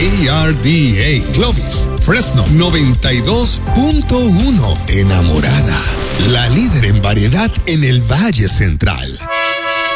KRDA Clovis, Fresno 92.1. Enamorada, la líder en variedad en el Valle Central.